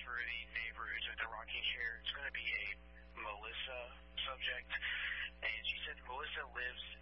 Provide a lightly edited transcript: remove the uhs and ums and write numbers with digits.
for the neighbor who took the rocking chair. It's going to be a Melissa subject. And she said Melissa lives